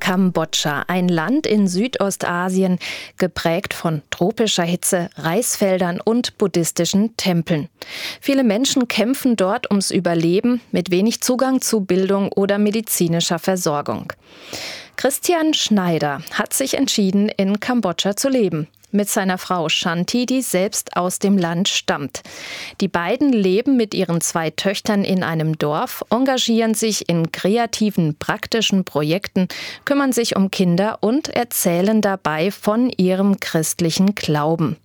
Kambodscha, ein Land in Südostasien, geprägt von tropischer Hitze, Reisfeldern und buddhistischen Tempeln. Viele Menschen kämpfen dort ums Überleben mit wenig Zugang zu Bildung oder medizinischer Versorgung. Christian Schneider hat sich entschieden, in Kambodscha zu leben. Mit seiner Frau Shanti, die selbst aus dem Land stammt. Die beiden leben mit ihren 2 Töchtern in einem Dorf, engagieren sich in kreativen, praktischen Projekten, kümmern sich um Kinder und erzählen dabei von ihrem christlichen Glauben.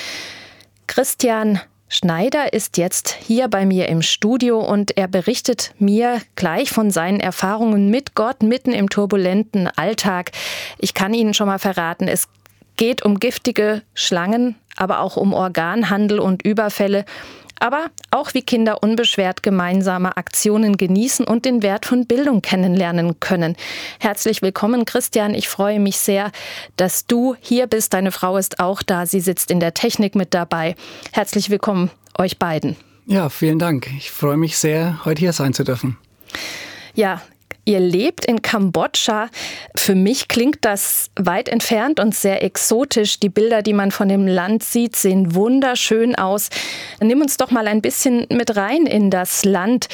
Christian Schneider ist jetzt hier bei mir im Studio und er berichtet mir gleich von seinen Erfahrungen mit Gott mitten im turbulenten Alltag. Ich kann Ihnen schon mal verraten, es geht um giftige Schlangen, aber auch um Organhandel und Überfälle, aber auch wie Kinder unbeschwert gemeinsame Aktionen genießen und den Wert von Bildung kennenlernen können. Herzlich willkommen, Christian. Ich freue mich sehr, dass du hier bist. Deine Frau ist auch da. Sie sitzt in der Technik mit dabei. Herzlich willkommen, euch beiden. Ja, vielen Dank. Ich freue mich sehr, heute hier sein zu dürfen. Ja, ihr lebt in Kambodscha. Für mich klingt das weit entfernt und sehr exotisch. Die Bilder, die man von dem Land sieht, sehen wunderschön aus. Nimm uns doch mal ein bisschen mit rein in das Land.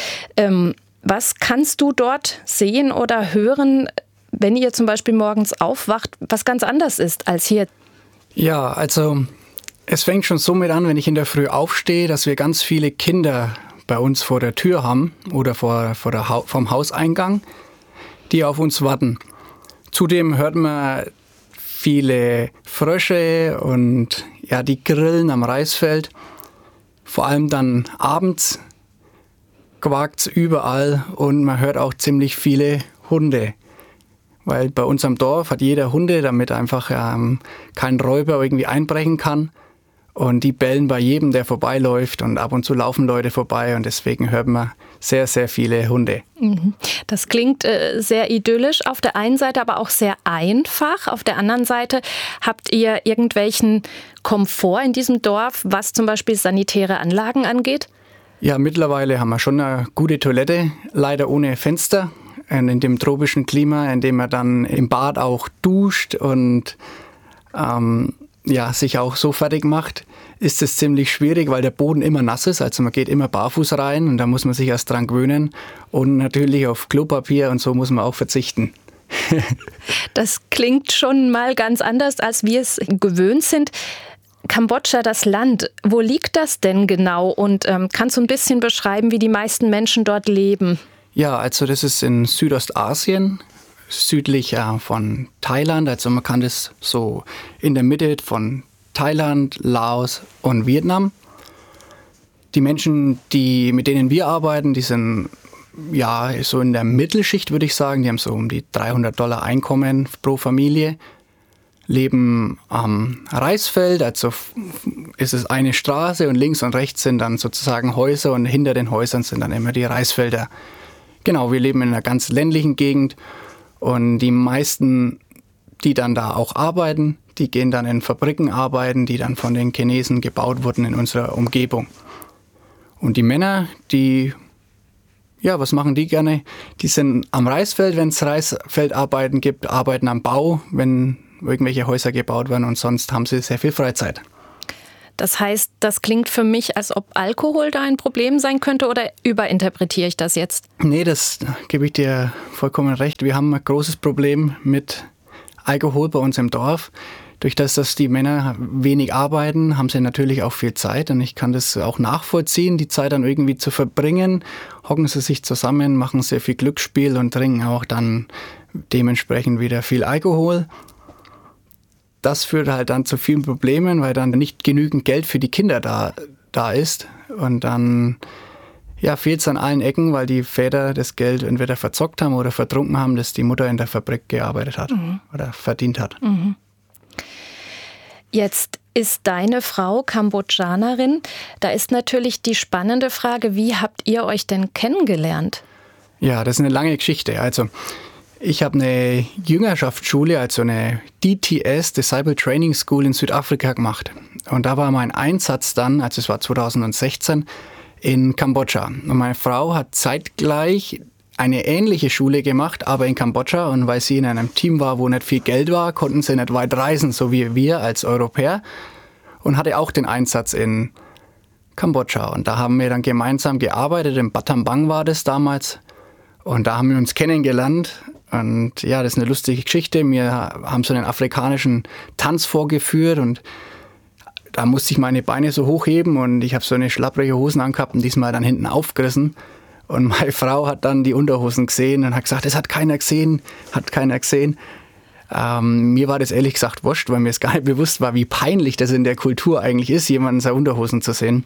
Was kannst du dort sehen oder hören, wenn ihr zum Beispiel morgens aufwacht, was ganz anders ist als hier? Ja, also es fängt schon so mit an, wenn ich in der Früh aufstehe, dass wir ganz viele Kinder bei uns vor der Tür haben oder vom Hauseingang, die auf uns warten. Zudem hört man viele Frösche und ja, die grillen am Reisfeld. Vor allem dann abends quakt's überall und man hört auch ziemlich viele Hunde. Weil bei uns am Dorf hat jeder Hunde, damit einfach kein Räuber irgendwie einbrechen kann. Und die bellen bei jedem, der vorbeiläuft, und ab und zu laufen Leute vorbei und deswegen hört man sehr, sehr viele Hunde. Das klingt sehr idyllisch, auf der einen Seite aber auch sehr einfach. Auf der anderen Seite habt ihr irgendwelchen Komfort in diesem Dorf, was zum Beispiel sanitäre Anlagen angeht? Ja, mittlerweile haben wir schon eine gute Toilette, leider ohne Fenster, in dem tropischen Klima, in dem man dann im Bad auch duscht und sich auch so fertig macht, ist es ziemlich schwierig, weil der Boden immer nass ist. Also man geht immer barfuß rein und da muss man sich erst dran gewöhnen. Und natürlich auf Klopapier und so muss man auch verzichten. Das klingt schon mal ganz anders, als wir es gewöhnt sind. Kambodscha, das Land, wo liegt das denn genau? Und kannst du ein bisschen beschreiben, wie die meisten Menschen dort leben? Ja, also das ist in Südostasien, südlich von Thailand. Also man kann das so in der Mitte von Thailand, Laos und Vietnam. Die Menschen, mit denen wir arbeiten, die sind ja so in der Mittelschicht, würde ich sagen. Die haben so um die $300 Einkommen pro Familie, leben am Reisfeld. Also ist es eine Straße und links und rechts sind dann sozusagen Häuser und hinter den Häusern sind dann immer die Reisfelder. Genau, wir leben in einer ganz ländlichen Gegend. Und die meisten, die dann da auch arbeiten, die gehen dann in Fabriken arbeiten, die dann von den Chinesen gebaut wurden in unserer Umgebung. Und die Männer, was machen die gerne? Die sind am Reisfeld, wenn es Reisfeldarbeiten gibt, arbeiten am Bau, wenn irgendwelche Häuser gebaut werden und sonst haben sie sehr viel Freizeit. Das heißt, das klingt für mich, als ob Alkohol da ein Problem sein könnte, oder überinterpretiere ich das jetzt? Nee, das gebe ich dir vollkommen recht. Wir haben ein großes Problem mit Alkohol bei uns im Dorf. Durch das, dass die Männer wenig arbeiten, haben sie natürlich auch viel Zeit. Und ich kann das auch nachvollziehen, die Zeit dann irgendwie zu verbringen. Hocken sie sich zusammen, machen sehr viel Glücksspiel und trinken auch dann dementsprechend wieder viel Alkohol. Das führt halt dann zu vielen Problemen, weil dann nicht genügend Geld für die Kinder da ist. Und dann fehlt es an allen Ecken, weil die Väter das Geld entweder verzockt haben oder vertrunken haben, das die Mutter in der Fabrik gearbeitet hat oder verdient hat. Jetzt ist deine Frau Kambodschanerin. Da ist natürlich die spannende Frage, wie habt ihr euch denn kennengelernt? Ja, das ist eine lange Geschichte. Also ich habe eine Jüngerschaftsschule, also eine DTS, Disciple Training School in Südafrika gemacht. Und da war mein Einsatz dann, es war 2016, in Kambodscha. Und meine Frau hat zeitgleich eine ähnliche Schule gemacht, aber in Kambodscha. Und weil sie in einem Team war, wo nicht viel Geld war, konnten sie nicht weit reisen, so wie wir als Europäer. Und hatte auch den Einsatz in Kambodscha. Und da haben wir dann gemeinsam gearbeitet. In Battambang war das damals. Und da haben wir uns kennengelernt. Und ja, das ist eine lustige Geschichte. Wir haben so einen afrikanischen Tanz vorgeführt und da musste ich meine Beine so hochheben und ich habe so eine schlapprige Hosen angehabt und diesmal dann hinten aufgerissen. Und meine Frau hat dann die Unterhosen gesehen und hat gesagt, das hat keiner gesehen. Mir war das ehrlich gesagt wurscht, weil mir es gar nicht bewusst war, wie peinlich das in der Kultur eigentlich ist, jemanden seine Unterhosen zu sehen.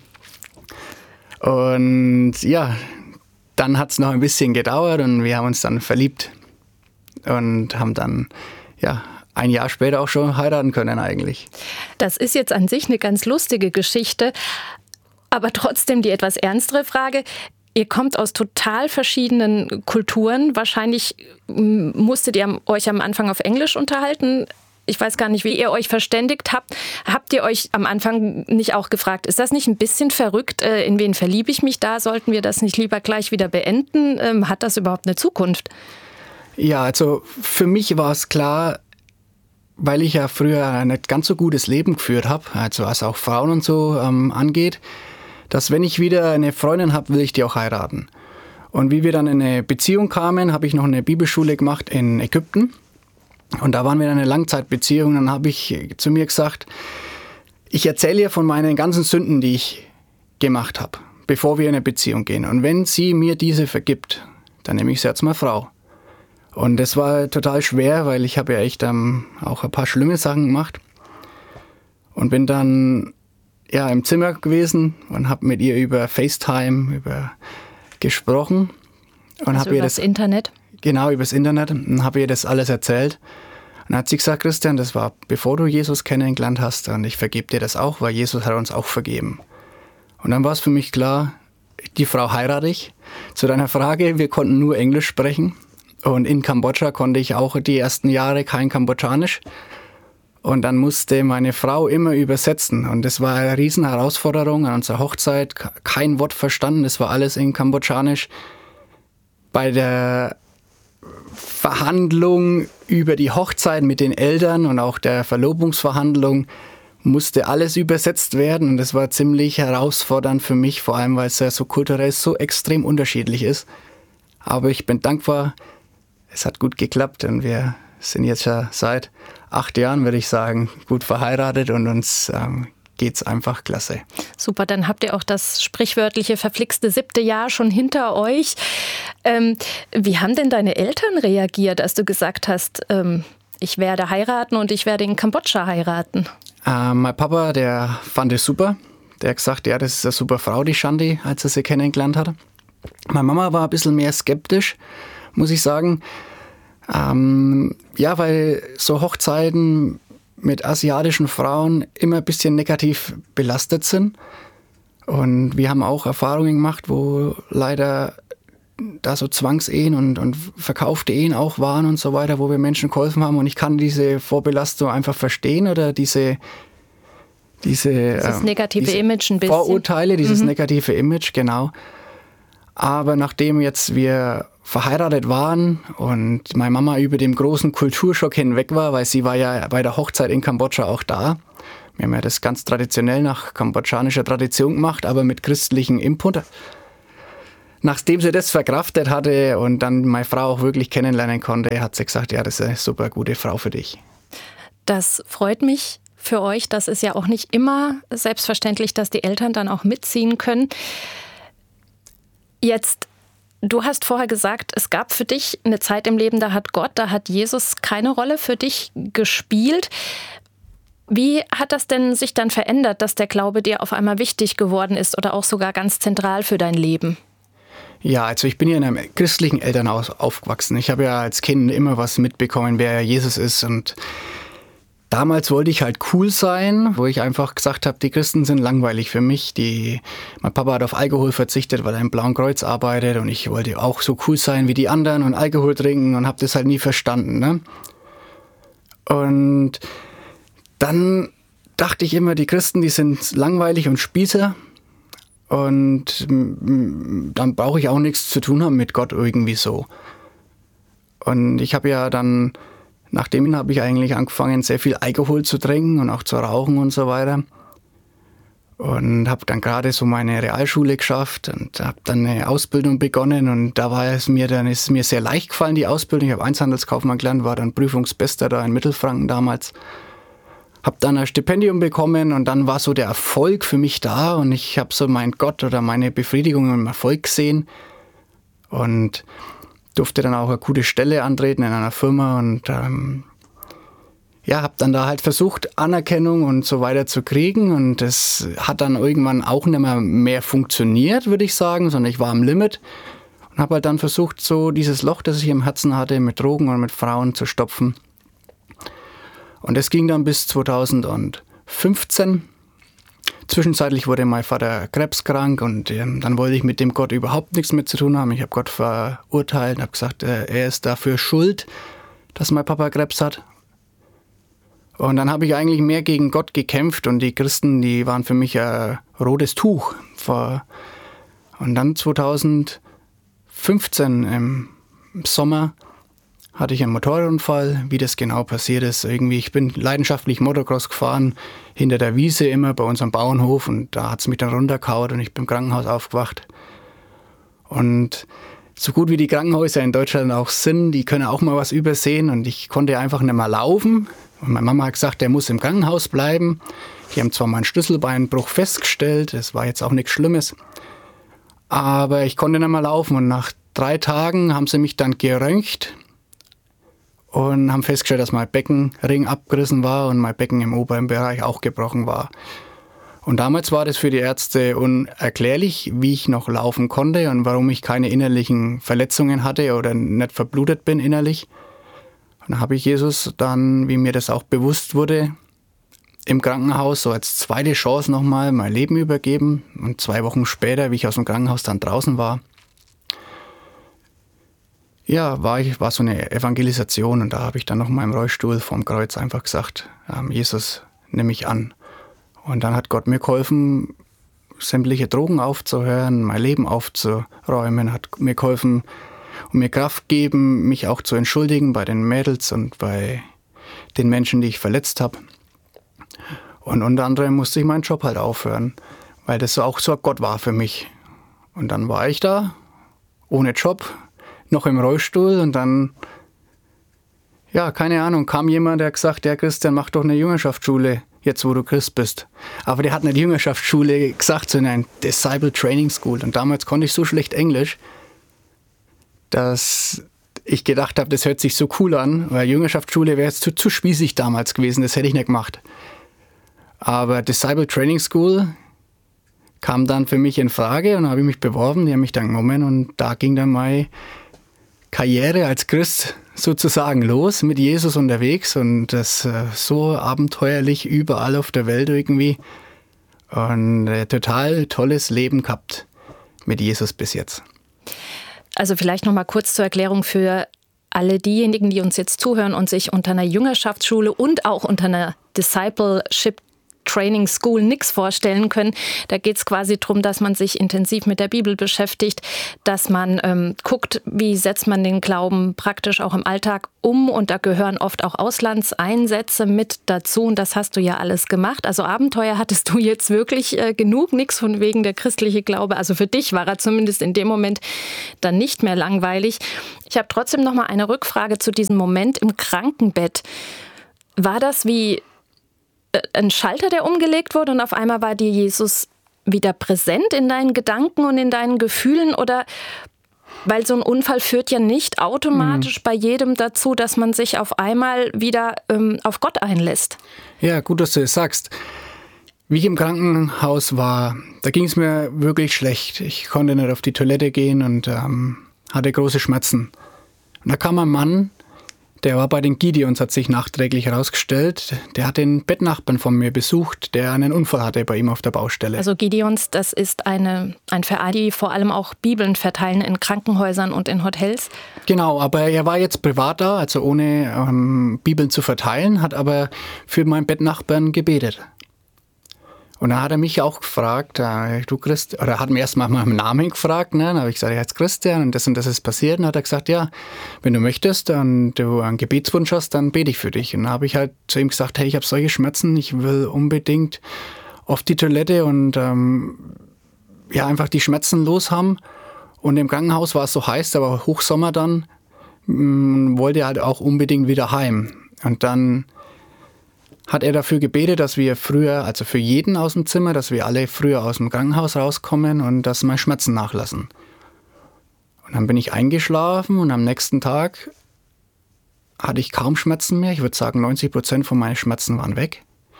Und ja, dann hat es noch ein bisschen gedauert und wir haben uns dann verliebt und haben dann, ja, ein Jahr später auch schon heiraten können eigentlich. Das ist jetzt an sich eine ganz lustige Geschichte, aber trotzdem die etwas ernstere Frage. Ihr kommt aus total verschiedenen Kulturen. Wahrscheinlich musstet ihr euch am Anfang auf Englisch unterhalten. Ich weiß gar nicht, wie ihr euch verständigt habt. Habt ihr euch am Anfang nicht auch gefragt, ist das nicht ein bisschen verrückt? In wen verliebe ich mich da? Sollten wir das nicht lieber gleich wieder beenden? Hat das überhaupt eine Zukunft? Ja, also für mich war es klar, weil ich ja früher ein nicht ganz so gutes Leben geführt habe, also was auch Frauen und so angeht, dass wenn ich wieder eine Freundin habe, will ich die auch heiraten. Und wie wir dann in eine Beziehung kamen, habe ich noch eine Bibelschule gemacht in Ägypten. Und da waren wir in einer Langzeitbeziehung. Dann habe ich zu mir gesagt, ich erzähle ihr von meinen ganzen Sünden, die ich gemacht habe, bevor wir in eine Beziehung gehen. Und wenn sie mir diese vergibt, dann nehme ich sie als meine Frau. Und das war total schwer, weil ich habe ja echt auch ein paar schlimme Sachen gemacht. Und bin dann ja im Zimmer gewesen und habe mit ihr über FaceTime gesprochen. Und also über das Internet? Genau, über das Internet. Und habe ihr das alles erzählt. Und dann hat sie gesagt, Christian, das war bevor du Jesus kennengelernt hast. Und ich vergebe dir das auch, weil Jesus hat uns auch vergeben. Und dann war es für mich klar, die Frau heirate ich. Zu deiner Frage, wir konnten nur Englisch sprechen. Und in Kambodscha konnte ich auch die ersten Jahre kein Kambodschanisch. Und dann musste meine Frau immer übersetzen. Und das war eine riesen Herausforderung an unserer Hochzeit. Kein Wort verstanden, das war alles in Kambodschanisch. Bei der Verhandlung über die Hochzeit mit den Eltern und auch der Verlobungsverhandlung musste alles übersetzt werden. Und das war ziemlich herausfordernd für mich, vor allem weil es ja so kulturell so extrem unterschiedlich ist. Aber ich bin dankbar, es hat gut geklappt und wir sind jetzt ja seit 8 Jahren, würde ich sagen, gut verheiratet und uns geht's einfach klasse. Super, dann habt ihr auch das sprichwörtliche verflixte 7. Jahr schon hinter euch. Wie haben denn deine Eltern reagiert, als du gesagt hast, ich werde heiraten und ich werde in Kambodscha heiraten? Mein Papa, der fand es super. Der hat gesagt, ja, das ist eine super Frau, die Shandi, als er sie kennengelernt hat. Meine Mama war ein bisschen mehr skeptisch, muss ich sagen. Ja, weil so Hochzeiten mit asiatischen Frauen immer ein bisschen negativ belastet sind. Und wir haben auch Erfahrungen gemacht, wo leider da so Zwangsehen und verkaufte Ehen auch waren und so weiter, wo wir Menschen geholfen haben. Und ich kann diese Vorbelastung einfach verstehen oder dieses negative Image ein bisschen. Vorurteile, dieses negative Image, genau. Aber nachdem jetzt wir verheiratet waren und meine Mama über den großen Kulturschock hinweg war, weil sie war ja bei der Hochzeit in Kambodscha auch da. Wir haben ja das ganz traditionell nach kambodschanischer Tradition gemacht, aber mit christlichem Input. Nachdem sie das verkraftet hatte und dann meine Frau auch wirklich kennenlernen konnte, hat sie gesagt, ja, das ist eine super gute Frau für dich. Das freut mich für euch. Das ist ja auch nicht immer selbstverständlich, dass die Eltern dann auch mitziehen können. Jetzt, du hast vorher gesagt, es gab für dich eine Zeit im Leben, da hat Jesus keine Rolle für dich gespielt. Wie hat das denn sich dann verändert, dass der Glaube dir auf einmal wichtig geworden ist oder auch sogar ganz zentral für dein Leben? Ja, also ich bin ja in einem christlichen Elternhaus aufgewachsen. Ich habe ja als Kind immer was mitbekommen, wer Jesus ist. Und damals wollte ich halt cool sein, wo ich einfach gesagt habe, die Christen sind langweilig für mich. Mein Papa hat auf Alkohol verzichtet, weil er im Blauen Kreuz arbeitet. Und ich wollte auch so cool sein wie die anderen und Alkohol trinken und habe das halt nie verstanden. Ne? Und dann dachte ich immer, die Christen, die sind langweilig und Spießer. Und dann brauche ich auch nichts zu tun haben mit Gott irgendwie so. Und ich habe ja dann, nachdem habe ich eigentlich angefangen, sehr viel Alkohol zu trinken und auch zu rauchen und so weiter. Und habe dann gerade so meine Realschule geschafft und habe dann eine Ausbildung begonnen. Und da ist es mir sehr leicht gefallen, die Ausbildung. Ich habe Einzelhandelskaufmann gelernt, war dann Prüfungsbester da in Mittelfranken damals. Habe dann ein Stipendium bekommen und dann war so der Erfolg für mich da. Und ich habe so meinen Gott oder meine Befriedigung im Erfolg gesehen. Und durfte dann auch eine gute Stelle antreten in einer Firma und habe dann da halt versucht, Anerkennung und so weiter zu kriegen und das hat dann irgendwann auch nicht mehr funktioniert, würde ich sagen, sondern ich war am Limit und habe halt dann versucht, so dieses Loch, das ich im Herzen hatte, mit Drogen und mit Frauen zu stopfen. Und das ging dann bis 2015. Zwischenzeitlich wurde mein Vater krebskrank und dann wollte ich mit dem Gott überhaupt nichts mehr zu tun haben. Ich habe Gott verurteilt und habe gesagt, er ist dafür schuld, dass mein Papa Krebs hat. Und dann habe ich eigentlich mehr gegen Gott gekämpft und die Christen, die waren für mich ein rotes Tuch. Und dann 2015 im Sommer hatte ich einen Motorradunfall. Wie das genau passiert ist, ich bin leidenschaftlich Motocross gefahren, hinter der Wiese immer bei unserem Bauernhof und da hat es mich dann runtergehauen und ich bin im Krankenhaus aufgewacht. Und so gut wie die Krankenhäuser in Deutschland auch sind, die können auch mal was übersehen und ich konnte einfach nicht mehr laufen. Und meine Mama hat gesagt, der muss im Krankenhaus bleiben. Die haben zwar meinen Schlüsselbeinbruch festgestellt, das war jetzt auch nichts Schlimmes, aber ich konnte nicht mehr laufen und nach 3 Tagen haben sie mich dann geröntgt und haben festgestellt, dass mein Beckenring abgerissen war und mein Becken im oberen Bereich auch gebrochen war. Und damals war das für die Ärzte unerklärlich, wie ich noch laufen konnte und warum ich keine innerlichen Verletzungen hatte oder nicht verblutet bin innerlich. Und dann habe ich Jesus dann, wie mir das auch bewusst wurde, im Krankenhaus so als zweite Chance nochmal mein Leben übergeben. Und 2 Wochen später, wie ich aus dem Krankenhaus dann draußen war, war so eine Evangelisation und da habe ich dann nochmal im Rollstuhl vorm Kreuz einfach gesagt, Jesus, nimm mich an. Und dann hat Gott mir geholfen, sämtliche Drogen aufzuhören, mein Leben aufzuräumen, hat mir geholfen und mir Kraft gegeben, mich auch zu entschuldigen bei den Mädels und bei den Menschen, die ich verletzt habe. Und unter anderem musste ich meinen Job halt aufhören, weil das auch so ein Gott war für mich. Und dann war ich da, ohne Job, noch im Rollstuhl und dann, keine Ahnung, kam jemand, der gesagt, ja Christian, mach doch eine Jüngerschaftsschule, jetzt wo du Christ bist. Aber der hat nicht Jüngerschaftsschule gesagt, sondern ein Disciple Training School. Und damals konnte ich so schlecht Englisch, dass ich gedacht habe, das hört sich so cool an, weil Jüngerschaftsschule wäre jetzt zu spießig damals gewesen, das hätte ich nicht gemacht. Aber Disciple Training School kam dann für mich in Frage und habe ich mich beworben, die haben mich dann genommen und da ging dann meine Karriere als Christ sozusagen los, mit Jesus unterwegs und das so abenteuerlich überall auf der Welt irgendwie und total tolles Leben gehabt mit Jesus bis jetzt. Also vielleicht noch mal kurz zur Erklärung für alle diejenigen, die uns jetzt zuhören und sich unter einer Jüngerschaftsschule und auch unter einer Discipleship Training School nichts vorstellen können. Da geht es quasi darum, dass man sich intensiv mit der Bibel beschäftigt, dass man guckt, wie setzt man den Glauben praktisch auch im Alltag um. Und da gehören oft auch Auslandseinsätze mit dazu. Und das hast du ja alles gemacht. Also Abenteuer hattest du jetzt wirklich genug. Nichts von wegen der christliche Glaube. Also für dich war er zumindest in dem Moment dann nicht mehr langweilig. Ich habe trotzdem noch mal eine Rückfrage zu diesem Moment im Krankenbett. War das wie ein Schalter, der umgelegt wurde und auf einmal war dir Jesus wieder präsent in deinen Gedanken und in deinen Gefühlen? Oder weil so ein Unfall führt ja nicht automatisch bei jedem dazu, dass man sich auf einmal wieder auf Gott einlässt. Ja, gut, dass du das sagst. Wie ich im Krankenhaus war, da ging es mir wirklich schlecht. Ich konnte nicht auf die Toilette gehen und hatte große Schmerzen. Und da kam ein Mann, der war bei den Gideons, hat sich nachträglich herausgestellt. Der hat den Bettnachbarn von mir besucht, der einen Unfall hatte bei ihm auf der Baustelle. Also Gideons, das ist ein Verein, die vor allem auch Bibeln verteilen in Krankenhäusern und in Hotels. Genau, aber er war jetzt privat da, also ohne Bibeln zu verteilen, hat aber für meinen Bettnachbarn gebetet. Und dann hat er mich auch gefragt, du Christ, oder hat mir erst mal meinen Namen gefragt, ne? Dann habe ich gesagt, ich heiße Christian und das ist passiert. Und dann hat er gesagt, ja, wenn du möchtest und du einen Gebetswunsch hast, dann bete ich für dich. Und dann habe ich halt zu ihm gesagt, hey, ich habe solche Schmerzen, ich will unbedingt auf die Toilette und einfach die Schmerzen los haben. Und im Krankenhaus war es so heiß, da war Hochsommer dann, wollte er halt auch unbedingt wieder heim. Und dann hat er dafür gebetet, dass wir früher, also für jeden aus dem Zimmer, dass wir alle früher aus dem Krankenhaus rauskommen und dass meine Schmerzen nachlassen. Und dann bin ich eingeschlafen und am nächsten Tag hatte ich kaum Schmerzen mehr. Ich würde sagen, 90% von meinen Schmerzen waren weg.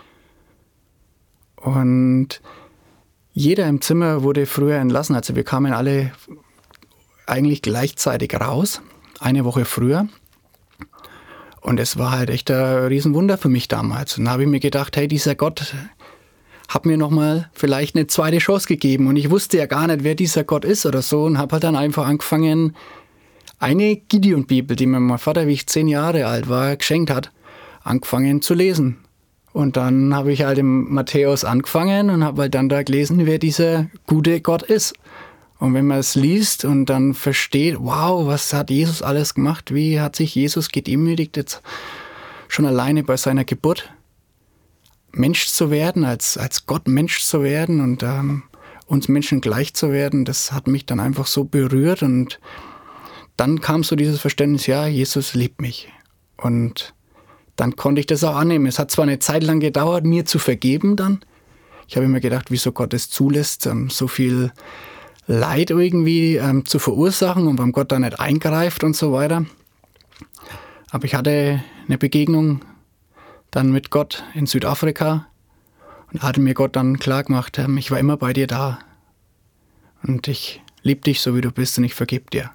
Und jeder im Zimmer wurde früher entlassen. Also wir kamen alle eigentlich gleichzeitig raus, eine Woche früher. Und es war halt echt ein Riesenwunder für mich damals. Und da habe ich mir gedacht, hey, dieser Gott hat mir nochmal vielleicht eine zweite Chance gegeben. Und ich wusste ja gar nicht, wer dieser Gott ist oder so. Und habe halt dann einfach angefangen, eine Gideon-Bibel, die mir mein Vater, wie ich 10 Jahre alt war, geschenkt hat, angefangen zu lesen. Und dann habe ich halt im Matthäus angefangen und habe halt dann da gelesen, wer dieser gute Gott ist. Und wenn man es liest und dann versteht, wow, was hat Jesus alles gemacht, wie hat sich Jesus gedemütigt, jetzt schon alleine bei seiner Geburt, Mensch zu werden, als Gott Mensch zu werden und uns Menschen gleich zu werden, das hat mich dann einfach so berührt. Und dann kam so dieses Verständnis, ja, Jesus liebt mich. Und dann konnte ich das auch annehmen. Es hat zwar eine Zeit lang gedauert, mir zu vergeben dann. Ich habe immer gedacht, wieso Gott es zulässt, so viel Leid irgendwie zu verursachen und beim Gott da nicht eingreift und so weiter. Aber ich hatte eine Begegnung dann mit Gott in Südafrika und da hatte mir Gott dann klar gemacht, ich war immer bei dir da und ich liebe dich so, wie du bist und ich vergebe dir.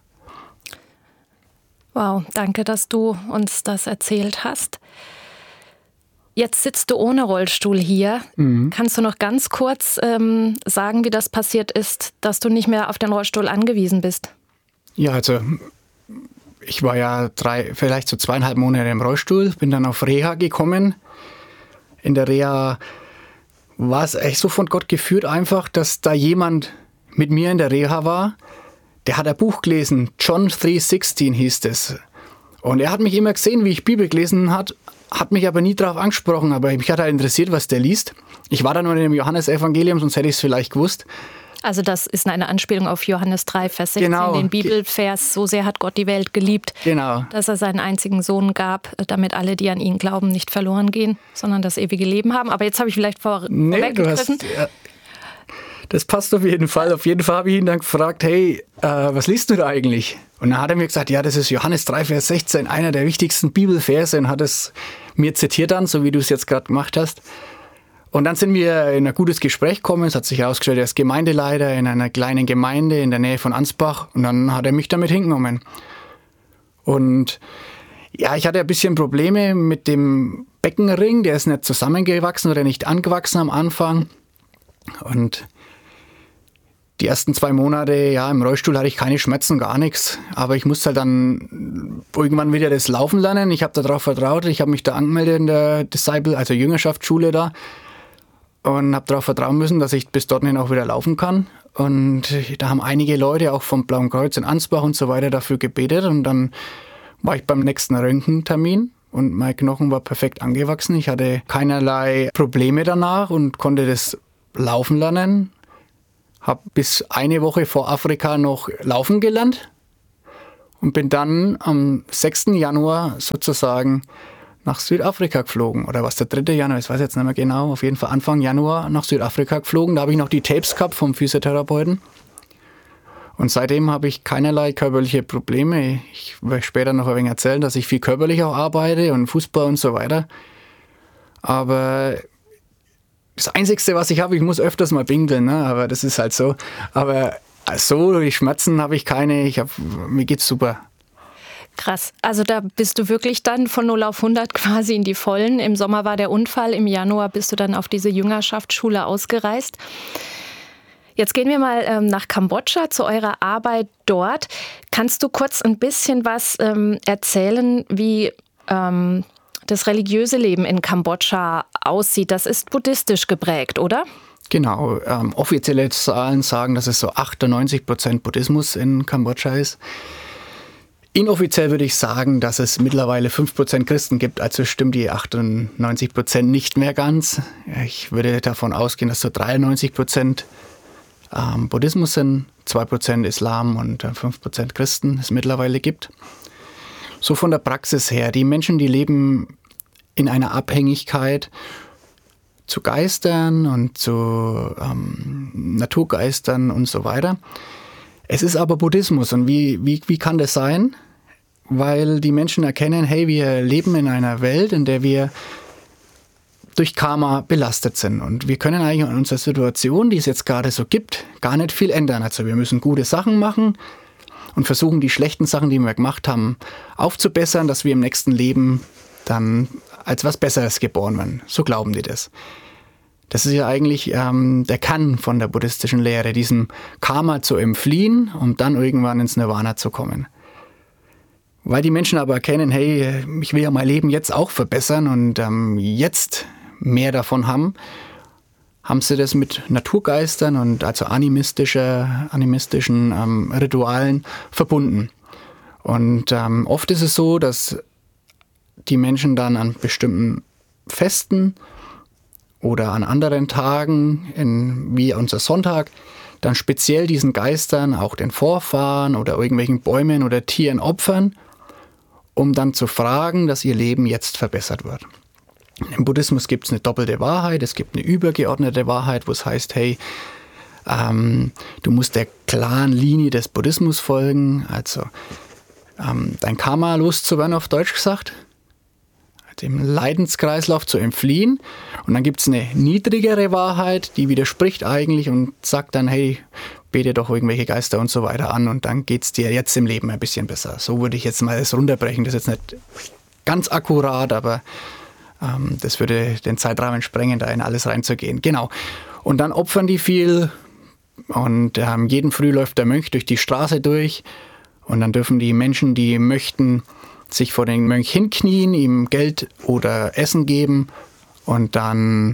Wow, danke, dass du uns das erzählt hast. Jetzt sitzt du ohne Rollstuhl hier. Kannst du noch ganz kurz sagen, wie das passiert ist, dass du nicht mehr auf den Rollstuhl angewiesen bist? Ja, also ich war ja vielleicht so 2,5 Monate im Rollstuhl, bin dann auf Reha gekommen. In der Reha war es echt so von Gott geführt einfach, dass da jemand mit mir in der Reha war, der hat ein Buch gelesen, John 3,16 hieß es. Und er hat mich immer gesehen, wie ich Bibel gelesen hat mich aber nie darauf angesprochen, aber mich hat halt interessiert, was der liest. Ich war da nur in dem Johannesevangelium, sonst hätte ich es vielleicht gewusst. Also das ist eine Anspielung auf Johannes 3, Vers 16, genau. Den Bibelvers, so sehr hat Gott die Welt geliebt, genau. Dass er seinen einzigen Sohn gab, damit alle, die an ihn glauben, nicht verloren gehen, sondern das ewige Leben haben. Aber jetzt habe ich vielleicht vorweggegriffen. Das passt auf jeden Fall. Auf jeden Fall habe ich ihn dann gefragt, hey, was liest du da eigentlich? Und dann hat er mir gesagt, ja, das ist Johannes 3, Vers 16, einer der wichtigsten Bibelverse, und hat es mir zitiert dann, so wie du es jetzt gerade gemacht hast. Und dann sind wir in ein gutes Gespräch gekommen. Es hat sich herausgestellt, er ist Gemeindeleiter in einer kleinen Gemeinde in der Nähe von Ansbach. Und dann hat er mich damit hingenommen. Und ja, ich hatte ein bisschen Probleme mit dem Beckenring. Der ist nicht zusammengewachsen oder nicht angewachsen am Anfang. Und die ersten 2 Monate, ja, im Rollstuhl hatte ich keine Schmerzen, gar nichts. Aber ich musste halt dann irgendwann wieder das Laufen lernen. Ich habe darauf vertraut. Ich habe mich da angemeldet in der Disciple, also Jüngerschaftsschule da. Und habe darauf vertrauen müssen, dass ich bis dorthin auch wieder laufen kann. Und da haben einige Leute, auch vom Blauen Kreuz in Ansbach und so weiter, dafür gebetet. Und dann war ich beim nächsten Röntgentermin und mein Knochen war perfekt angewachsen. Ich hatte keinerlei Probleme danach und konnte das laufen lernen. Habe bis eine Woche vor Afrika noch laufen gelernt und bin dann am 6. Januar sozusagen nach Südafrika geflogen. Oder was der 3. Januar, ich weiß jetzt nicht mehr genau, auf jeden Fall Anfang Januar nach Südafrika geflogen. Da habe ich noch die Tapes gehabt vom Physiotherapeuten. Und seitdem habe ich keinerlei körperliche Probleme. Ich werde später noch ein wenig erzählen, dass ich viel körperlich auch arbeite und Fußball und so weiter. Aber das Einzige, was ich habe, ich muss öfters mal pinkeln, ne? Aber das ist halt so. Aber so, die Schmerzen habe ich keine. Mir geht's super. Krass. Also da bist du wirklich dann von 0 auf 100 quasi in die Vollen. Im Sommer war der Unfall, im Januar bist du dann auf diese Jüngerschaftsschule ausgereist. Jetzt gehen wir mal nach Kambodscha zu eurer Arbeit dort. Kannst du kurz ein bisschen was erzählen, wie das religiöse Leben in Kambodscha aussieht? Das ist buddhistisch geprägt, oder? Genau, offizielle Zahlen sagen, dass es so 98% Buddhismus in Kambodscha ist. Inoffiziell würde ich sagen, dass es mittlerweile 5% Christen gibt, also stimmt die 98% nicht mehr ganz. Ich würde davon ausgehen, dass so 93% Buddhismus sind, 2% Islam und 5% Christen es mittlerweile gibt. So von der Praxis her, die Menschen, die leben in einer Abhängigkeit zu Geistern und zu Naturgeistern und so weiter. Es ist aber Buddhismus und wie kann das sein? Weil die Menschen erkennen, hey, wir leben in einer Welt, in der wir durch Karma belastet sind und wir können eigentlich in unserer Situation, die es jetzt gerade so gibt, gar nicht viel ändern. Also wir müssen gute Sachen machen und versuchen, die schlechten Sachen, die wir gemacht haben, aufzubessern, dass wir im nächsten Leben dann als was Besseres geboren werden. So glauben die das. Das ist ja eigentlich der Kern von der buddhistischen Lehre, diesem Karma zu entfliehen, um dann irgendwann ins Nirvana zu kommen. Weil die Menschen aber erkennen, hey, ich will ja mein Leben jetzt auch verbessern und jetzt mehr davon haben sie das mit Naturgeistern und also animistischen Ritualen verbunden. Und oft ist es so, dass die Menschen dann an bestimmten Festen oder an anderen Tagen, wie unser Sonntag, dann speziell diesen Geistern, auch den Vorfahren oder irgendwelchen Bäumen oder Tieren opfern, um dann zu fragen, dass ihr Leben jetzt verbessert wird. Im Buddhismus gibt es eine doppelte Wahrheit, es gibt eine übergeordnete Wahrheit, wo es heißt, hey, du musst der klaren Linie des Buddhismus folgen, also dein Karma loszuwerden, auf Deutsch gesagt, dem Leidenskreislauf zu entfliehen. Und dann gibt es eine niedrigere Wahrheit, die widerspricht eigentlich und sagt dann, hey, bete doch irgendwelche Geister und so weiter an und dann geht es dir jetzt im Leben ein bisschen besser. So würde ich jetzt mal das runterbrechen. Das ist jetzt nicht ganz akkurat, aber das würde den Zeitrahmen sprengen, da in alles reinzugehen. Genau. Und dann opfern die viel und jeden Früh läuft der Mönch durch die Straße durch und dann dürfen die Menschen, die möchten, sich vor den Mönch hinknien, ihm Geld oder Essen geben und dann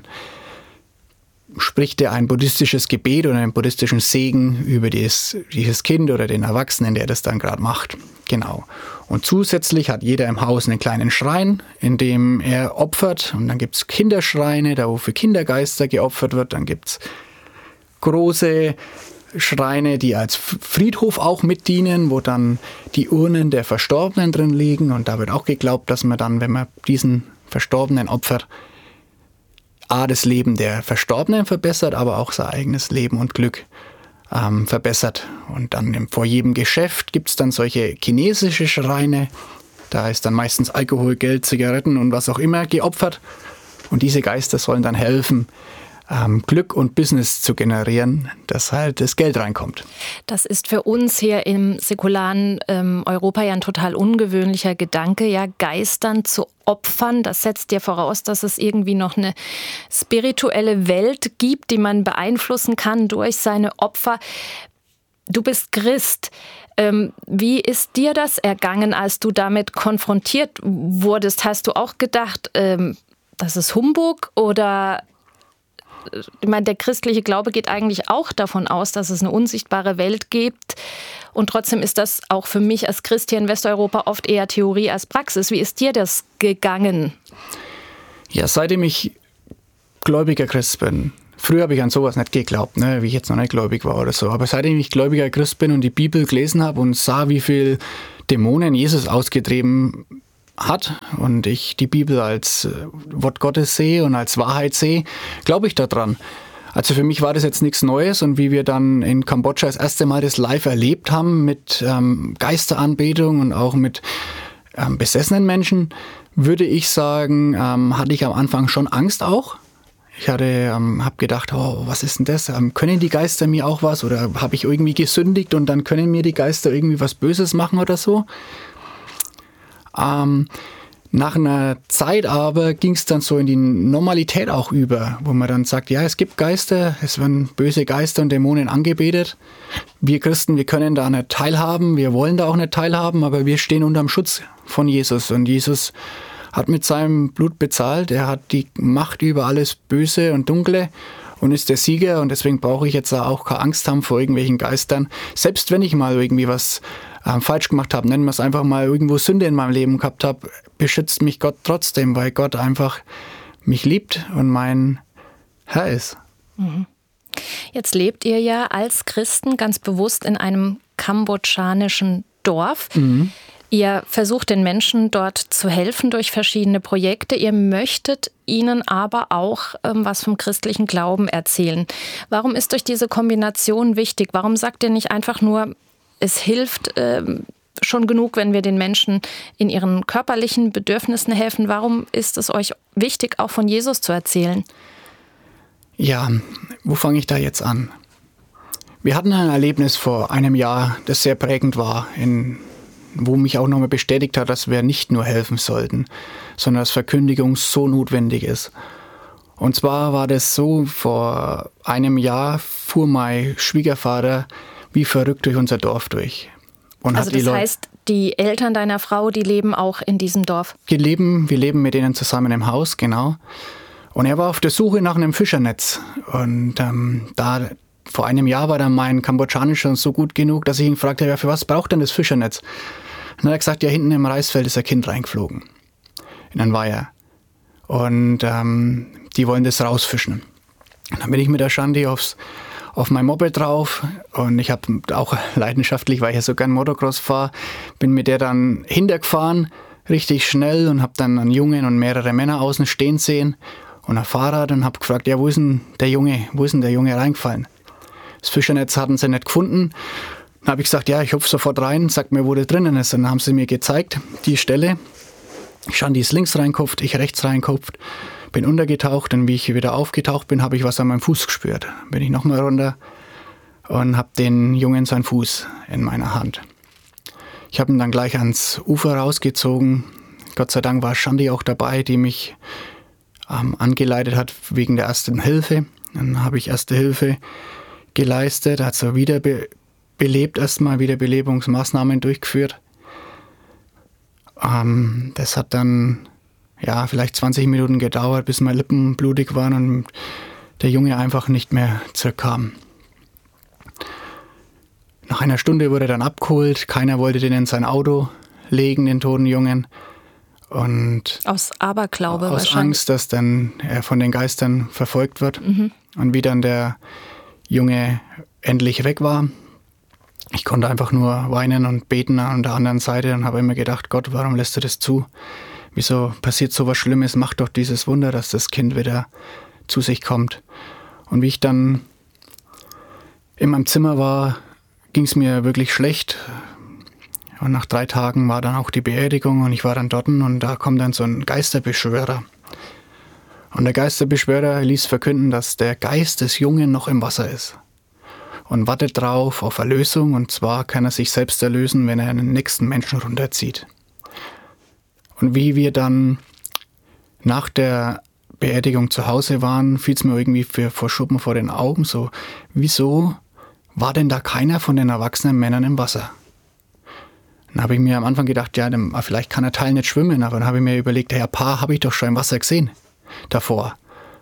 spricht er ein buddhistisches Gebet oder einen buddhistischen Segen über dieses Kind oder den Erwachsenen, der das dann gerade macht. Genau. Und zusätzlich hat jeder im Haus einen kleinen Schrein, in dem er opfert. Und dann gibt es Kinderschreine, da wo für Kindergeister geopfert wird. Dann gibt es große Schreine, die als Friedhof auch mitdienen, wo dann die Urnen der Verstorbenen drin liegen. Und da wird auch geglaubt, dass man dann, wenn man diesen Verstorbenen opfert, das Leben der Verstorbenen verbessert, aber auch sein eigenes Leben und Glück verbessert. Und dann vor jedem Geschäft gibt es dann solche chinesische Schreine. Da ist dann meistens Alkohol, Geld, Zigaretten und was auch immer geopfert. Und diese Geister sollen dann helfen, Glück und Business zu generieren, dass halt das Geld reinkommt. Das ist für uns hier im säkularen Europa ja ein total ungewöhnlicher Gedanke, ja, Geistern zu opfern. Das setzt ja voraus, dass es irgendwie noch eine spirituelle Welt gibt, die man beeinflussen kann durch seine Opfer. Du bist Christ. Wie ist dir das ergangen, als du damit konfrontiert wurdest? Hast du auch gedacht, das ist Humbug oder... Ich meine, der christliche Glaube geht eigentlich auch davon aus, dass es eine unsichtbare Welt gibt. Und trotzdem ist das auch für mich als Christ hier in Westeuropa oft eher Theorie als Praxis. Wie ist dir das gegangen? Ja, seitdem ich gläubiger Christ bin. Früher habe ich an sowas nicht geglaubt, ne, wie ich jetzt noch nicht gläubig war oder so. Aber seitdem ich gläubiger Christ bin und die Bibel gelesen habe und sah, wie viel Dämonen Jesus ausgetrieben hat und ich die Bibel als Wort Gottes sehe und als Wahrheit sehe, glaube ich daran. Also für mich war das jetzt nichts Neues und wie wir dann in Kambodscha das erste Mal das live erlebt haben mit Geisteranbetung und auch mit besessenen Menschen, würde ich sagen, hatte ich am Anfang schon Angst auch. Ich habe gedacht, oh, was ist denn das? Können die Geister mir auch was? Oder habe ich irgendwie gesündigt und dann können mir die Geister irgendwie was Böses machen oder so? Nach einer Zeit aber ging es dann so in die Normalität auch über, wo man dann sagt, ja, es gibt Geister, es werden böse Geister und Dämonen angebetet. Wir Christen, wir können da nicht teilhaben, wir wollen da auch nicht teilhaben, aber wir stehen unter dem Schutz von Jesus. Und Jesus hat mit seinem Blut bezahlt. Er hat die Macht über alles Böse und Dunkle und ist der Sieger. Und deswegen brauche ich jetzt auch keine Angst haben vor irgendwelchen Geistern. Selbst wenn ich mal irgendwie was falsch gemacht habe, nennen wir es einfach mal, irgendwo Sünde in meinem Leben gehabt habe, beschützt mich Gott trotzdem, weil Gott einfach mich liebt und mein Herr ist. Jetzt lebt ihr ja als Christen ganz bewusst in einem kambodschanischen Dorf. Ihr versucht den Menschen dort zu helfen durch verschiedene Projekte. Ihr möchtet ihnen aber auch was vom christlichen Glauben erzählen. Warum ist euch diese Kombination wichtig? Warum sagt ihr nicht einfach nur, es hilft schon genug, wenn wir den Menschen in ihren körperlichen Bedürfnissen helfen? Warum ist es euch wichtig, auch von Jesus zu erzählen? Ja, wo fange ich da jetzt an? Wir hatten ein Erlebnis vor einem Jahr, das sehr prägend war, wo mich auch nochmal bestätigt hat, dass wir nicht nur helfen sollten, sondern dass Verkündigung so notwendig ist. Und zwar war das so, vor einem Jahr fuhr mein Schwiegervater wie verrückt durch unser Dorf durch. Und also das heißt, die Eltern deiner Frau, die leben auch in diesem Dorf? Wir leben mit denen zusammen im Haus, genau. Und er war auf der Suche nach einem Fischernetz. Und vor einem Jahr war dann mein Kambodschanisch schon so gut genug, dass ich ihn fragte, ja, für was braucht denn das Fischernetz? Und dann hat er gesagt, ja, hinten im Reisfeld ist ein Kind reingeflogen. In einen Weiher. Und die wollen das rausfischen. Und dann bin ich mit der Shandi auf mein Moped drauf. Und ich habe auch leidenschaftlich, weil ich ja so gern Motocross fahre, bin mit der dann hintergefahren, richtig schnell, und habe dann einen Jungen und mehrere Männer außen stehen sehen und ein Fahrrad, und habe gefragt, ja, wo ist denn der Junge reingefallen? Das Fischernetz hatten sie nicht gefunden. Dann habe ich gesagt, ja, ich hupfe sofort rein, sagt mir, wo der drinnen ist. Und dann haben sie mir gezeigt, die Stelle. Shandi ist links reingekupft, ich rechts reingekupft, bin untergetaucht, und wie ich wieder aufgetaucht bin, habe ich was an meinem Fuß gespürt. Bin ich nochmal runter und habe den Jungen seinen Fuß in meiner Hand. Ich habe ihn dann gleich ans Ufer rausgezogen. Gott sei Dank war Shandi auch dabei, die mich angeleitet hat wegen der Ersten Hilfe. Dann habe ich Erste Hilfe geleistet, also wiederbelebt, erstmal Wiederbelebungsmaßnahmen durchgeführt. Das hat dann vielleicht 20 Minuten gedauert, bis meine Lippen blutig waren und der Junge einfach nicht mehr zurückkam. Nach einer Stunde wurde er dann abgeholt. Keiner wollte den in sein Auto legen, den toten Jungen. Und aus Aberglaube wahrscheinlich. Aus Angst, dass dann er von den Geistern verfolgt wird. Und wie dann der Junge endlich weg war, ich konnte einfach nur weinen und beten an der anderen Seite und habe immer gedacht, Gott, warum lässt du das zu? Wieso passiert so was Schlimmes? Mach doch dieses Wunder, dass das Kind wieder zu sich kommt. Und wie ich dann in meinem Zimmer war, ging es mir wirklich schlecht. Und nach 3 Tagen war dann auch die Beerdigung und ich war dann dort, und da kommt dann so ein Geisterbeschwörer. Und der Geisterbeschwörer ließ verkünden, dass der Geist des Jungen noch im Wasser ist und wartet drauf auf Erlösung, und zwar kann er sich selbst erlösen, wenn er einen nächsten Menschen runterzieht. Und wie wir dann nach der Beerdigung zu Hause waren, fiel es mir irgendwie vor Schuppen vor den Augen, so, wieso war denn da keiner von den erwachsenen Männern im Wasser? Dann habe ich mir am Anfang gedacht, ja, vielleicht kann der Teil nicht schwimmen, aber dann habe ich mir überlegt, ja, ein paar habe ich doch schon im Wasser gesehen davor.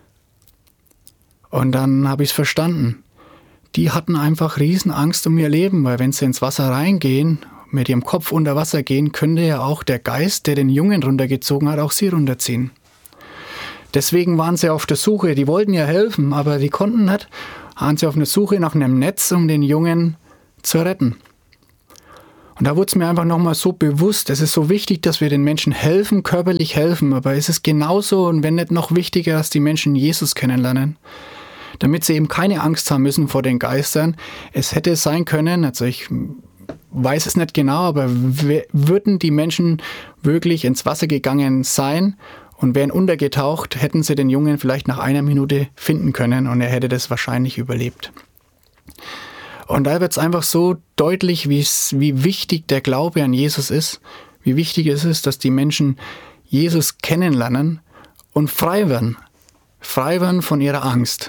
Und dann habe ich es verstanden. Die hatten einfach riesen Angst um ihr Leben, weil wenn sie ins Wasser reingehen, mit ihrem Kopf unter Wasser gehen, könnte ja auch der Geist, der den Jungen runtergezogen hat, auch sie runterziehen. Deswegen waren sie auf der Suche, die wollten ja helfen, aber die konnten nicht, waren sie auf der Suche nach einem Netz, um den Jungen zu retten. Und da wurde es mir einfach nochmal so bewusst, es ist so wichtig, dass wir den Menschen helfen, körperlich helfen, aber es ist genauso und wenn nicht noch wichtiger, dass die Menschen Jesus kennenlernen, damit sie eben keine Angst haben müssen vor den Geistern. Es hätte sein können, also ich weiß es nicht genau, aber würden die Menschen wirklich ins Wasser gegangen sein und wären untergetaucht, hätten sie den Jungen vielleicht nach 1 Minute finden können und er hätte das wahrscheinlich überlebt. Und da wird es einfach so deutlich, wie wichtig der Glaube an Jesus ist, wie wichtig es ist, dass die Menschen Jesus kennenlernen und frei werden von ihrer Angst.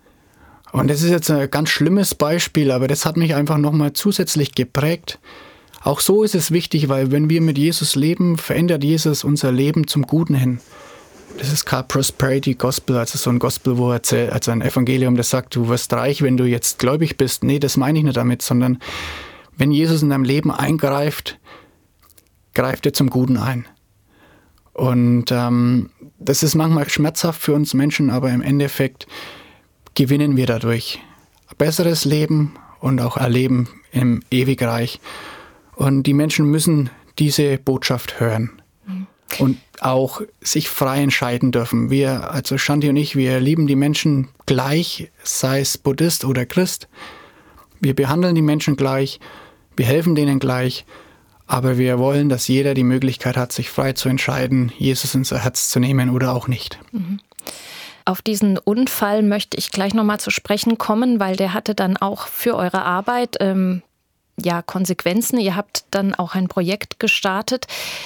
Und das ist jetzt ein ganz schlimmes Beispiel, aber das hat mich einfach nochmal zusätzlich geprägt, auch so ist es wichtig, weil wenn wir mit Jesus leben, verändert Jesus unser Leben zum Guten hin. Das ist kein Prosperity Gospel, also so ein Gospel, wo er erzählt, also ein Evangelium, das sagt, du wirst reich, wenn du jetzt gläubig bist. Nee, das meine ich nicht damit, sondern wenn Jesus in deinem Leben eingreift, greift er zum Guten ein. Und das ist manchmal schmerzhaft für uns Menschen, aber im Endeffekt gewinnen wir dadurch ein besseres Leben und auch ein Leben im Ewigreich. Und die Menschen müssen diese Botschaft hören und auch sich frei entscheiden dürfen. Wir, also Shanti und ich, wir lieben die Menschen gleich, sei es Buddhist oder Christ. Wir behandeln die Menschen gleich, wir helfen denen gleich, aber wir wollen, dass jeder die Möglichkeit hat, sich frei zu entscheiden, Jesus in sein Herz zu nehmen oder auch nicht. Auf diesen Unfall möchte ich gleich nochmal zu sprechen kommen, weil der hatte dann auch für eure Arbeit Konsequenzen. Ihr habt dann auch ein Projekt gestartet.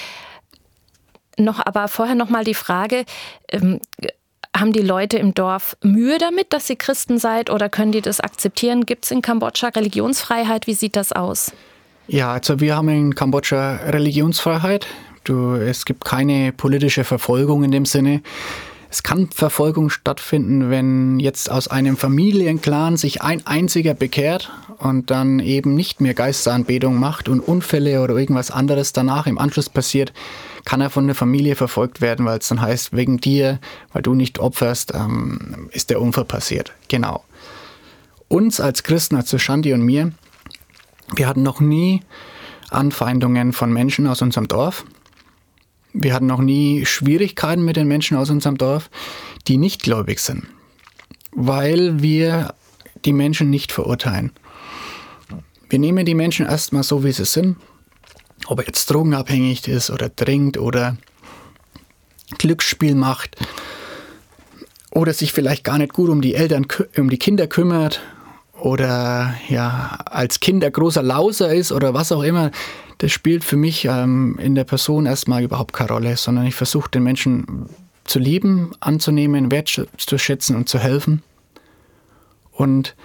Aber vorher nochmal die Frage, haben die Leute im Dorf Mühe damit, dass ihr Christen seid, oder können die das akzeptieren? Gibt es in Kambodscha Religionsfreiheit? Wie sieht das aus? Ja, also wir haben in Kambodscha Religionsfreiheit. Es gibt keine politische Verfolgung in dem Sinne. Es kann Verfolgung stattfinden, wenn jetzt aus einem Familienclan sich ein einziger bekehrt und dann eben nicht mehr Geistesanbetung macht und Unfälle oder irgendwas anderes danach im Anschluss passiert, kann er von der Familie verfolgt werden, weil es dann heißt, wegen dir, weil du nicht opferst, ist der Unfall passiert. Genau. Uns als Christen, also Shanti und mir, wir hatten noch nie Anfeindungen von Menschen aus unserem Dorf. Wir hatten noch nie Schwierigkeiten mit den Menschen aus unserem Dorf, die nicht gläubig sind, weil wir die Menschen nicht verurteilen. Wir nehmen die Menschen erstmal so, wie sie sind, ob er jetzt drogenabhängig ist oder trinkt oder Glücksspiel macht oder sich vielleicht gar nicht gut um die Kinder kümmert oder ja als Kind ein großer Lauser ist oder was auch immer. Das spielt für mich in der Person erstmal überhaupt keine Rolle, sondern ich versuche den Menschen zu lieben, anzunehmen, wertzuschätzen und zu helfen. Und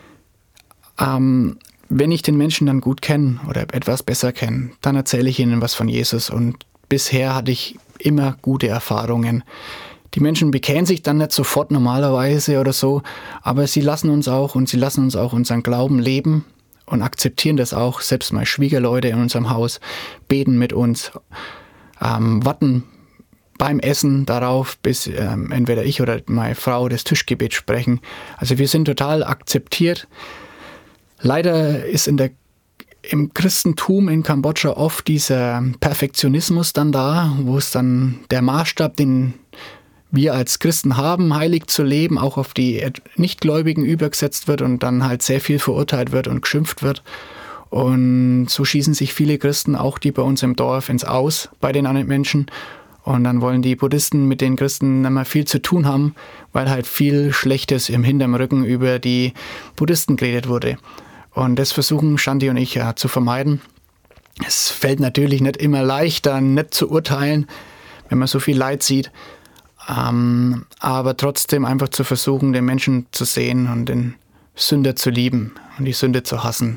wenn ich den Menschen dann gut kenne oder etwas besser kenne, dann erzähle ich ihnen was von Jesus. Und bisher hatte ich immer gute Erfahrungen. Die Menschen bekehren sich dann nicht sofort normalerweise oder so, aber sie lassen uns auch unseren Glauben leben und akzeptieren das auch. Selbst meine Schwiegerleute in unserem Haus beten mit uns, warten beim Essen darauf, bis entweder ich oder meine Frau das Tischgebet sprechen. Also wir sind total akzeptiert. Leider ist im Christentum in Kambodscha oft dieser Perfektionismus dann da, wo es dann der Maßstab, den wir als Christen haben, heilig zu leben, auch auf die Nichtgläubigen übergesetzt wird und dann halt sehr viel verurteilt wird und geschimpft wird. Und so schießen sich viele Christen, auch die bei uns im Dorf, ins Aus bei den anderen Menschen. Und dann wollen die Buddhisten mit den Christen nicht mehr viel zu tun haben, weil halt viel Schlechtes im hinterm Rücken über die Buddhisten geredet wurde. Und das versuchen Shanti und ich ja zu vermeiden. Es fällt natürlich nicht immer leicht, dann nicht zu urteilen, wenn man so viel Leid sieht. Aber trotzdem einfach zu versuchen, den Menschen zu sehen und den Sünder zu lieben und die Sünde zu hassen.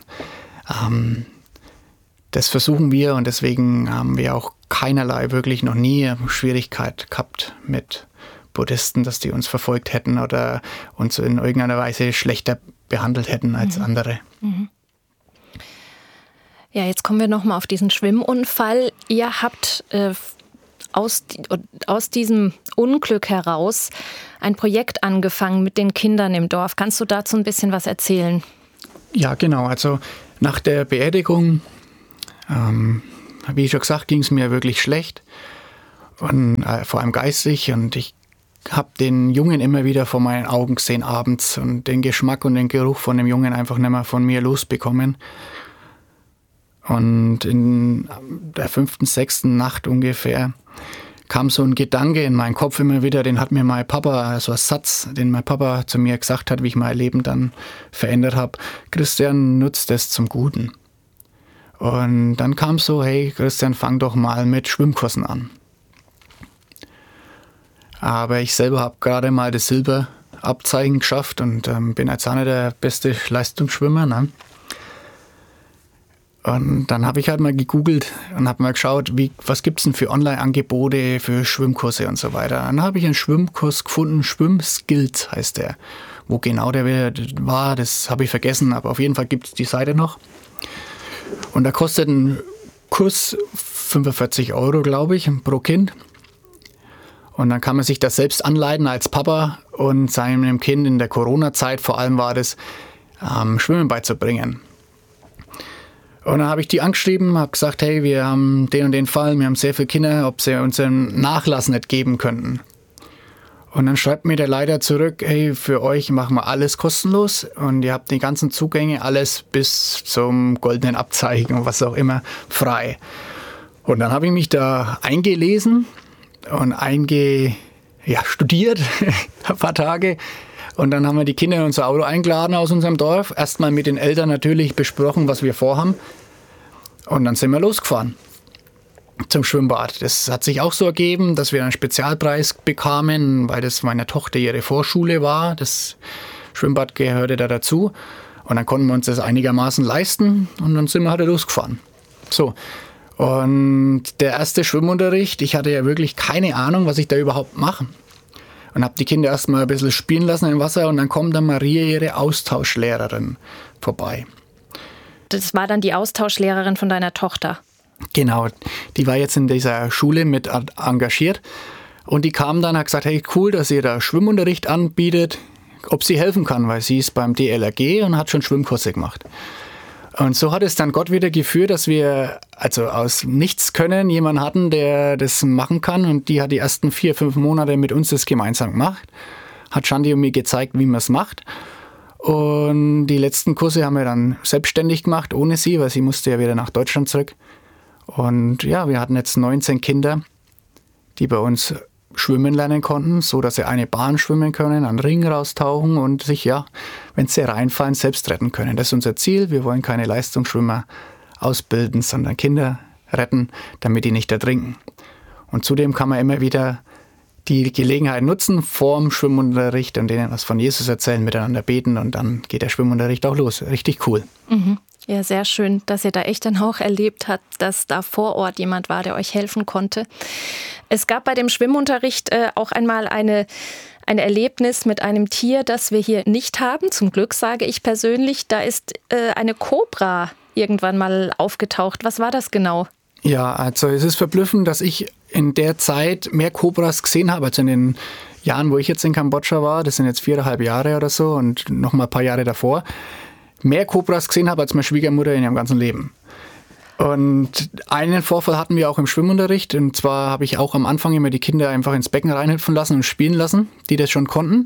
Das versuchen wir und deswegen haben wir auch keinerlei, wirklich noch nie Schwierigkeit gehabt mit Buddhisten, dass die uns verfolgt hätten oder uns in irgendeiner Weise schlechter behandelt hätten als andere. Ja, jetzt kommen wir nochmal auf diesen Schwimmunfall. Ihr habt aus diesem Unglück heraus ein Projekt angefangen mit den Kindern im Dorf. Kannst du dazu ein bisschen was erzählen? Ja, genau. Also nach der Beerdigung, wie schon gesagt, ging es mir wirklich schlecht und vor allem geistig. Und ich habe den Jungen immer wieder vor meinen Augen gesehen abends und den Geschmack und den Geruch von dem Jungen einfach nicht mehr von mir losbekommen. Und in der 5., 6. Nacht ungefähr kam so ein Gedanke in meinen Kopf immer wieder, den hat mir mein Papa, so ein Satz, den mein Papa zu mir gesagt hat, wie ich mein Leben dann verändert habe. Christian, nutzt es zum Guten. Und dann kam so, hey Christian, fang doch mal mit Schwimmkursen an. Aber ich selber habe gerade mal das Silberabzeichen geschafft und bin jetzt auch nicht der beste Leistungsschwimmer. Ne? Und dann habe ich halt mal gegoogelt und habe mal geschaut, was gibt es denn für Online-Angebote für Schwimmkurse und so weiter. Dann habe ich einen Schwimmkurs gefunden, Schwimmskills heißt der. Wo genau der war, das habe ich vergessen, aber auf jeden Fall gibt es die Seite noch. Und da kostet ein Kurs 45 €, glaube ich, pro Kind. Und dann kann man sich das selbst anleiten als Papa und seinem Kind in der Corona-Zeit vor allem war das, Schwimmen beizubringen. Und dann habe ich die angeschrieben, habe gesagt, hey, wir haben den und den Fall, wir haben sehr viele Kinder, ob sie uns einen Nachlass nicht geben könnten. Und dann schreibt mir der Leiter zurück, hey, für euch machen wir alles kostenlos und ihr habt die ganzen Zugänge, alles bis zum goldenen Abzeichen und was auch immer frei. Und dann habe ich mich da eingelesen und studiert, ein paar Tage. Und dann haben wir die Kinder in unser Auto eingeladen aus unserem Dorf. Erstmal mit den Eltern natürlich besprochen, was wir vorhaben. Und dann sind wir losgefahren zum Schwimmbad. Das hat sich auch so ergeben, dass wir einen Spezialpreis bekamen, weil das meiner Tochter ihre Vorschule war. Das Schwimmbad gehörte da dazu. Und dann konnten wir uns das einigermaßen leisten. Und dann sind wir halt losgefahren. So. Und der erste Schwimmunterricht, ich hatte ja wirklich keine Ahnung, was ich da überhaupt mache. Und habe die Kinder erstmal ein bisschen spielen lassen im Wasser und dann kommt dann Maria, ihre Austauschlehrerin, vorbei. Das war dann die Austauschlehrerin von deiner Tochter? Genau, die war jetzt in dieser Schule mit engagiert und die kam dann und hat gesagt, hey, cool, dass ihr da Schwimmunterricht anbietet, ob sie helfen kann, weil sie ist beim DLRG und hat schon Schwimmkurse gemacht. Und so hat es dann Gott wieder geführt, dass wir also aus nichts können jemanden hatten, der das machen kann. Und die hat die ersten 4-5 Monate mit uns das gemeinsam gemacht. Hat Shandi und mir gezeigt, wie man es macht. Und die letzten Kurse haben wir dann selbstständig gemacht, ohne sie, weil sie musste ja wieder nach Deutschland zurück. Und ja, wir hatten jetzt 19 Kinder, die bei uns schwimmen lernen konnten, so dass sie eine Bahn schwimmen können, einen Ring raustauchen und sich, ja, wenn sie reinfallen, selbst retten können. Das ist unser Ziel. Wir wollen keine Leistungsschwimmer ausbilden, sondern Kinder retten, damit die nicht ertrinken. Und zudem kann man immer wieder die Gelegenheit nutzen, vorm Schwimmunterricht und denen was von Jesus erzählen, miteinander beten und dann geht der Schwimmunterricht auch los. Richtig cool. Mhm. Ja, sehr schön, dass ihr da echt dann auch erlebt habt, dass da vor Ort jemand war, der euch helfen konnte. Es gab bei dem Schwimmunterricht auch einmal ein Erlebnis mit einem Tier, das wir hier nicht haben. Zum Glück, sage ich persönlich. Da ist eine Kobra irgendwann mal aufgetaucht. Was war das genau? Ja, also es ist verblüffend, dass ich in der Zeit mehr Kobras gesehen habe, als in den Jahren, wo ich jetzt in Kambodscha war. Das sind jetzt 4,5 Jahre oder so und noch mal ein paar Jahre davor. Mehr Kobras gesehen habe als meine Schwiegermutter in ihrem ganzen Leben. Und einen Vorfall hatten wir auch im Schwimmunterricht. Und zwar habe ich auch am Anfang immer die Kinder einfach ins Becken reinhüpfen lassen und spielen lassen, die das schon konnten.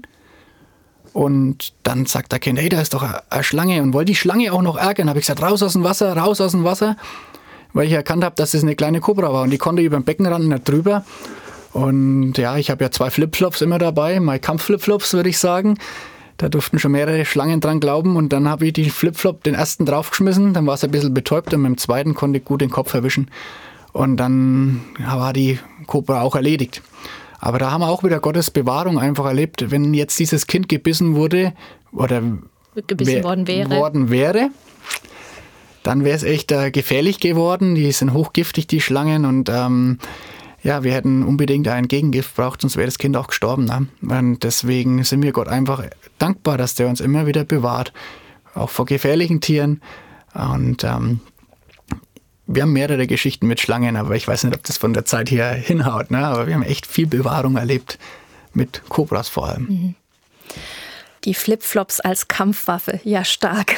Und dann sagt der Kind, hey, da ist doch eine Schlange. Und wollte die Schlange auch noch ärgern. Habe ich gesagt, raus aus dem Wasser, raus aus dem Wasser. Weil ich erkannt habe, dass das eine kleine Kobra war. Und die konnte über den Beckenrand nicht drüber. Und ja, ich habe ja 2 Flipflops immer dabei. Meine Kampfflipflops, würde ich sagen. Da durften schon mehrere Schlangen dran glauben und dann habe ich den Flipflop, den ersten draufgeschmissen, dann war es ein bisschen betäubt und mit dem zweiten konnte ich gut den Kopf erwischen und dann war die Kobra auch erledigt. Aber da haben wir auch wieder Gottes Bewahrung einfach erlebt, wenn jetzt dieses Kind gebissen wurde oder worden wäre, dann wäre es echt gefährlich geworden. Die sind hochgiftig, die Schlangen und ja, wir hätten unbedingt ein Gegengift braucht, sonst wäre das Kind auch gestorben. Ne? Und deswegen sind wir Gott einfach dankbar, dass der uns immer wieder bewahrt, auch vor gefährlichen Tieren. Und wir haben mehrere Geschichten mit Schlangen, aber ich weiß nicht, ob das von der Zeit her hinhaut. Ne? Aber wir haben echt viel Bewahrung erlebt, mit Kobras vor allem. Mhm. Die Flipflops als Kampfwaffe, ja stark.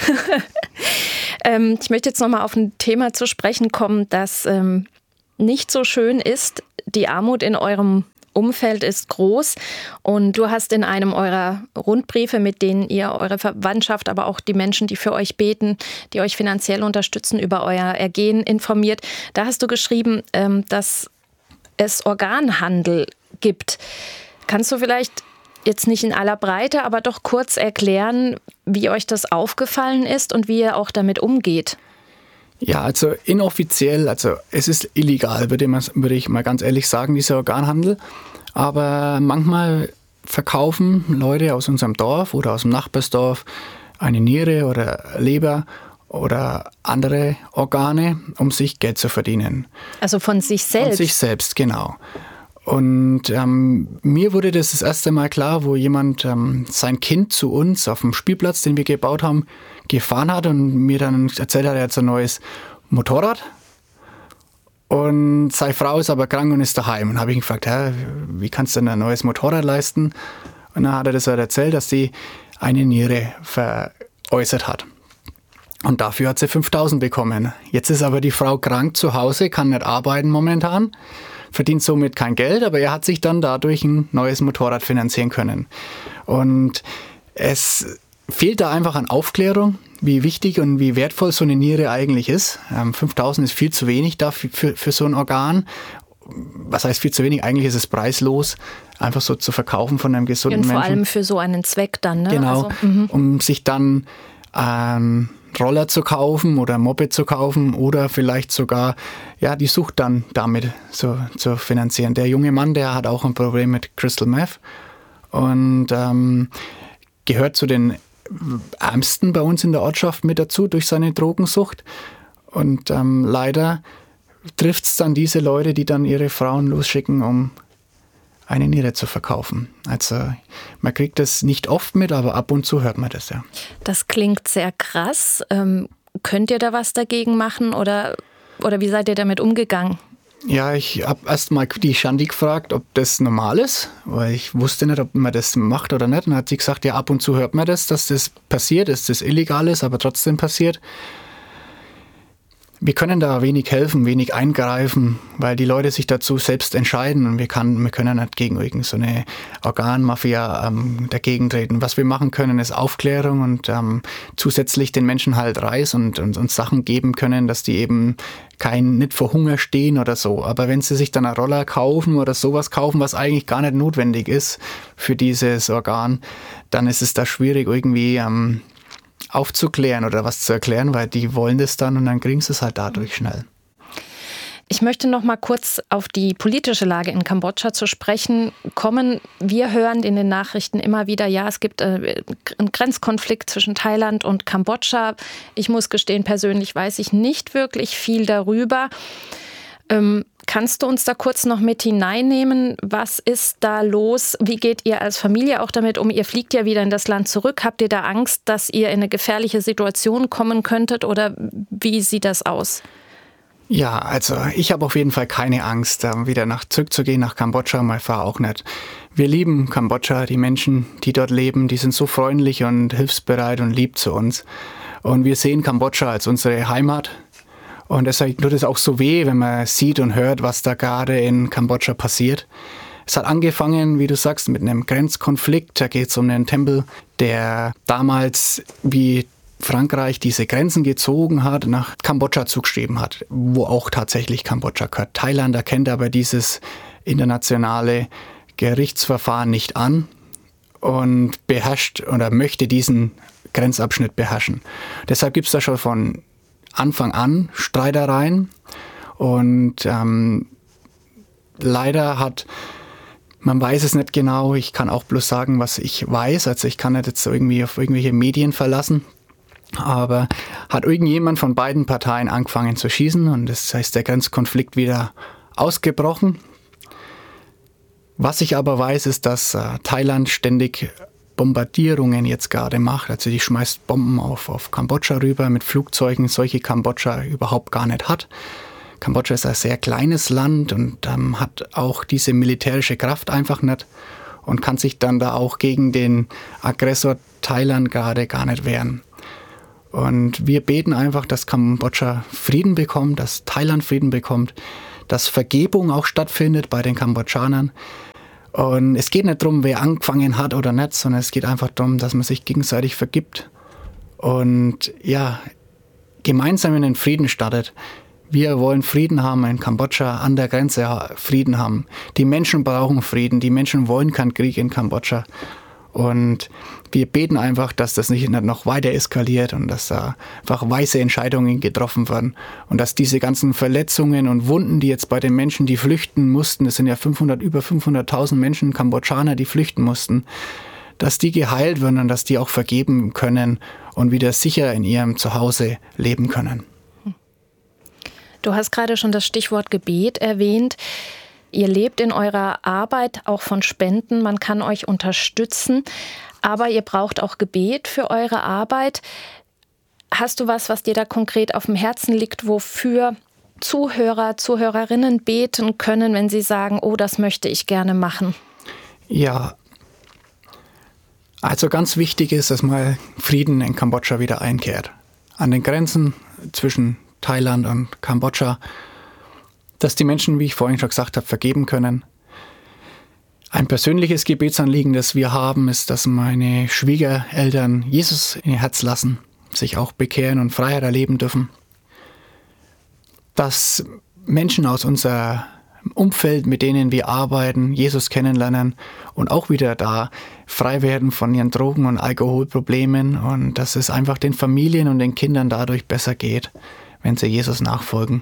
Ich möchte jetzt nochmal auf ein Thema zu sprechen kommen, das nicht so schön ist. Die Armut in eurem Umfeld ist groß und du hast in einem eurer Rundbriefe, mit denen ihr eure Verwandtschaft, aber auch die Menschen, die für euch beten, die euch finanziell unterstützen, über euer Ergehen informiert. Da hast du geschrieben, dass es Organhandel gibt. Kannst du vielleicht jetzt nicht in aller Breite, aber doch kurz erklären, wie euch das aufgefallen ist und wie ihr auch damit umgeht? Ja, also inoffiziell, also es ist illegal, würde ich mal ganz ehrlich sagen, dieser Organhandel. Aber manchmal verkaufen Leute aus unserem Dorf oder aus dem Nachbarsdorf eine Niere oder Leber oder andere Organe, um sich Geld zu verdienen. Also von sich selbst? Von sich selbst, genau. Und mir wurde das erste Mal klar, wo jemand sein Kind zu uns auf dem Spielplatz, den wir gebaut haben, gefahren hat und mir dann erzählt hat, er hat so ein neues Motorrad. Und seine Frau ist aber krank und ist daheim. Und habe ich ihn gefragt, wie kannst du denn ein neues Motorrad leisten? Und dann hat er das halt erzählt, dass sie eine Niere veräußert hat. Und dafür hat sie 5.000 bekommen. Jetzt ist aber die Frau krank zu Hause, kann nicht arbeiten momentan, verdient somit kein Geld, aber er hat sich dann dadurch ein neues Motorrad finanzieren können. Und es fehlt da einfach an Aufklärung, wie wichtig und wie wertvoll so eine Niere eigentlich ist. 5.000 ist viel zu wenig dafür für so ein Organ. Was heißt viel zu wenig? Eigentlich ist es preislos, einfach so zu verkaufen von einem gesunden Menschen. Und vor allem für so einen Zweck dann, ne? Genau, also, um sich dann Roller zu kaufen oder Moped zu kaufen oder vielleicht sogar die Sucht dann damit zu finanzieren. Der junge Mann, der hat auch ein Problem mit Crystal Meth und gehört zu den Ärmsten bei uns in der Ortschaft mit dazu durch seine Drogensucht. Und leider trifft es dann diese Leute, die dann ihre Frauen losschicken, um eine Niere zu verkaufen. Also man kriegt das nicht oft mit, aber ab und zu hört man das, ja. Das klingt sehr krass. Könnt ihr da was dagegen machen oder wie seid ihr damit umgegangen? Ja, ich habe erst mal die Shandi gefragt, ob das normal ist, weil ich wusste nicht, ob man das macht oder nicht. Und dann hat sie gesagt, ja, ab und zu hört man das, dass das passiert, dass das illegal ist, aber trotzdem passiert. Wir können da wenig helfen, wenig eingreifen, weil die Leute sich dazu selbst entscheiden und wir können nicht gegen irgend so eine Organmafia dagegen treten. Was wir machen können, ist Aufklärung und zusätzlich den Menschen halt Reis und Sachen geben können, dass die eben nicht vor Hunger stehen oder so. Aber wenn sie sich dann einen Roller kaufen oder sowas kaufen, was eigentlich gar nicht notwendig ist für dieses Organ, dann ist es da schwierig irgendwie aufzuklären oder was zu erklären, weil die wollen das dann und dann kriegen sie es halt dadurch schnell. Ich möchte noch mal kurz auf die politische Lage in Kambodscha zu sprechen kommen. Wir hören in den Nachrichten immer wieder, ja, es gibt einen Grenzkonflikt zwischen Thailand und Kambodscha. Ich muss gestehen, persönlich weiß ich nicht wirklich viel darüber. Kannst du uns da kurz noch mit hineinnehmen? Was ist da los? Wie geht ihr als Familie auch damit um? Ihr fliegt ja wieder in das Land zurück. Habt ihr da Angst, dass ihr in eine gefährliche Situation kommen könntet oder wie sieht das aus? Ja, also ich habe auf jeden Fall keine Angst, wieder zurückzugehen nach Kambodscha. Meine Frau auch nicht. Wir lieben Kambodscha. Die Menschen, die dort leben, die sind so freundlich und hilfsbereit und lieb zu uns. Und wir sehen Kambodscha als unsere Heimat. Und deshalb tut es auch so weh, wenn man sieht und hört, was da gerade in Kambodscha passiert. Es hat angefangen, wie du sagst, mit einem Grenzkonflikt. Da geht es um einen Tempel, der damals, wie Frankreich diese Grenzen gezogen hat, nach Kambodscha zugeschrieben hat, wo auch tatsächlich Kambodscha gehört. Thailand erkennt aber dieses internationale Gerichtsverfahren nicht an und beherrscht oder möchte diesen Grenzabschnitt beherrschen. Deshalb gibt es da schon von Anfang an Streitereien und leider man weiß es nicht genau, ich kann auch bloß sagen, was ich weiß, also ich kann nicht jetzt irgendwie auf irgendwelche Medien verlassen, aber hat irgendjemand von beiden Parteien angefangen zu schießen und das heißt, der Grenzkonflikt wieder ausgebrochen. Was ich aber weiß, ist, dass Thailand ständig Bombardierungen jetzt gerade macht. Also die schmeißt Bomben auf Kambodscha rüber mit Flugzeugen, solche Kambodscha überhaupt gar nicht hat. Kambodscha ist ein sehr kleines Land und hat auch diese militärische Kraft einfach nicht und kann sich dann da auch gegen den Aggressor Thailand gerade gar nicht wehren. Und wir beten einfach, dass Kambodscha Frieden bekommt, dass Thailand Frieden bekommt, dass Vergebung auch stattfindet bei den Kambodschanern. Und es geht nicht darum, wer angefangen hat oder nicht, sondern es geht einfach darum, dass man sich gegenseitig vergibt und ja, gemeinsam in den Frieden startet. Wir wollen Frieden haben in Kambodscha, an der Grenze Frieden haben. Die Menschen brauchen Frieden, die Menschen wollen keinen Krieg in Kambodscha. Und wir beten einfach, dass das nicht noch weiter eskaliert und dass da einfach weise Entscheidungen getroffen werden und dass diese ganzen Verletzungen und Wunden, die jetzt bei den Menschen, die flüchten mussten, das sind ja über 500.000 Menschen, Kambodschaner, die flüchten mussten, dass die geheilt werden und dass die auch vergeben können und wieder sicher in ihrem Zuhause leben können. Du hast gerade schon das Stichwort Gebet erwähnt. Ihr lebt in eurer Arbeit auch von Spenden, man kann euch unterstützen, aber ihr braucht auch Gebet für eure Arbeit. Hast du was dir da konkret auf dem Herzen liegt, wofür Zuhörer, Zuhörerinnen beten können, wenn sie sagen, oh, das möchte ich gerne machen? Ja, also ganz wichtig ist, dass mal Frieden in Kambodscha wieder einkehrt. An den Grenzen zwischen Thailand und Kambodscha, dass die Menschen, wie ich vorhin schon gesagt habe, vergeben können. Ein persönliches Gebetsanliegen, das wir haben, ist, dass meine Schwiegereltern Jesus in ihr Herz lassen, sich auch bekehren und Freiheit erleben dürfen. Dass Menschen aus unserem Umfeld, mit denen wir arbeiten, Jesus kennenlernen und auch wieder da frei werden von ihren Drogen- und Alkoholproblemen und dass es einfach den Familien und den Kindern dadurch besser geht, wenn sie Jesus nachfolgen.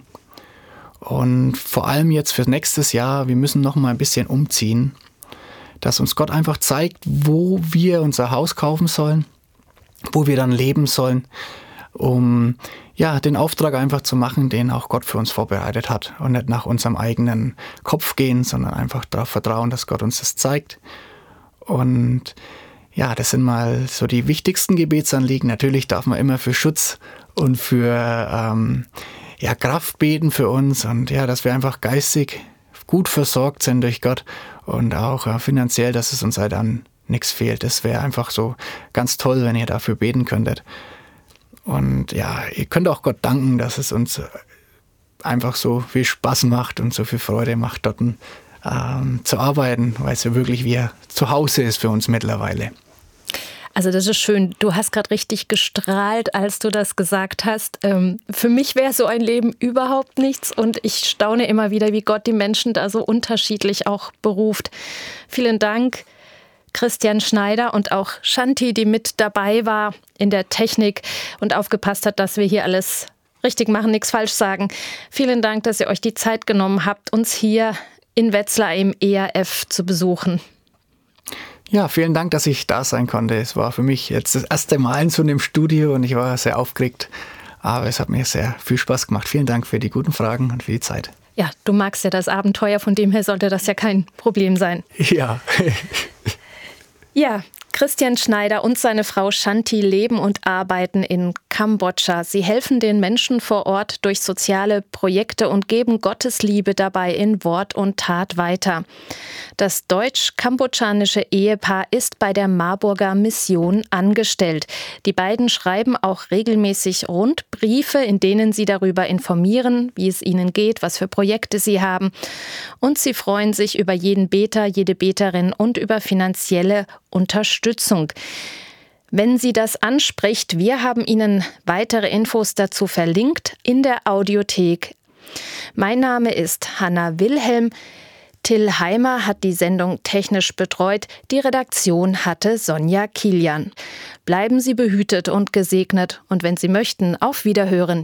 Und vor allem jetzt für nächstes Jahr, wir müssen noch mal ein bisschen umziehen, dass uns Gott einfach zeigt, wo wir unser Haus kaufen sollen, wo wir dann leben sollen, um den Auftrag einfach zu machen, den auch Gott für uns vorbereitet hat und nicht nach unserem eigenen Kopf gehen, sondern einfach darauf vertrauen, dass Gott uns das zeigt. Und ja, das sind mal so die wichtigsten Gebetsanliegen. Natürlich darf man immer für Schutz und für Kraft beten für uns und dass wir einfach geistig gut versorgt sind durch Gott und auch finanziell, dass es uns halt dann nichts fehlt. Das wäre einfach so ganz toll, wenn ihr dafür beten könntet. Und ihr könnt auch Gott danken, dass es uns einfach so viel Spaß macht und so viel Freude macht, dort zu arbeiten, weil es ja wirklich wie zu Hause ist für uns mittlerweile. Also das ist schön. Du hast gerade richtig gestrahlt, als du das gesagt hast. Für mich wäre so ein Leben überhaupt nichts und ich staune immer wieder, wie Gott die Menschen da so unterschiedlich auch beruft. Vielen Dank, Christian Schneider und auch Shanti, die mit dabei war in der Technik und aufgepasst hat, dass wir hier alles richtig machen, nichts falsch sagen. Vielen Dank, dass ihr euch die Zeit genommen habt, uns hier in Wetzlar im ERF zu besuchen. Ja, vielen Dank, dass ich da sein konnte. Es war für mich jetzt das erste Mal in so einem Studio und ich war sehr aufgeregt. Aber es hat mir sehr viel Spaß gemacht. Vielen Dank für die guten Fragen und für die Zeit. Ja, du magst ja das Abenteuer, von dem her sollte das ja kein Problem sein. Ja. Ja, Christian Schneider und seine Frau Shanti leben und arbeiten in Kambodscha. Sie helfen den Menschen vor Ort durch soziale Projekte und geben Gottes Liebe dabei in Wort und Tat weiter. Das deutsch-kambodschanische Ehepaar ist bei der Marburger Mission angestellt. Die beiden schreiben auch regelmäßig Rundbriefe, in denen sie darüber informieren, wie es ihnen geht, was für Projekte sie haben. Und sie freuen sich über jeden Beter, jede Beterin und über finanzielle Unterstützung. Wenn Sie das anspricht, wir haben Ihnen weitere Infos dazu verlinkt in der Audiothek. Mein Name ist Hanna Wilhelm. Till Heimer hat die Sendung technisch betreut. Die Redaktion hatte Sonja Kilian. Bleiben Sie behütet und gesegnet und wenn Sie möchten, auf Wiederhören.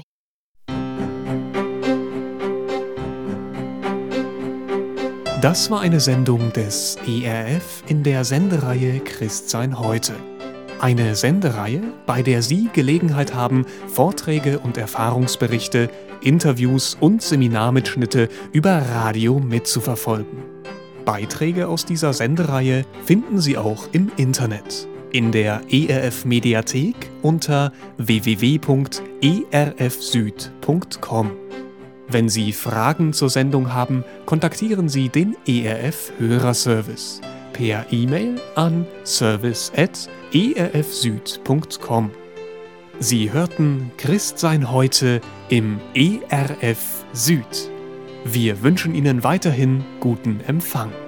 Das war eine Sendung des ERF in der Sendereihe Christsein heute. Eine Sendereihe, bei der Sie Gelegenheit haben, Vorträge und Erfahrungsberichte, Interviews und Seminarmitschnitte über Radio mitzuverfolgen. Beiträge aus dieser Sendereihe finden Sie auch im Internet, in der ERF-Mediathek unter www.erfsüd.com. Wenn Sie Fragen zur Sendung haben, kontaktieren Sie den ERF-Hörerservice per E-Mail an service@erfsüd.com. Sie hörten Christsein heute im ERF Süd. Wir wünschen Ihnen weiterhin guten Empfang.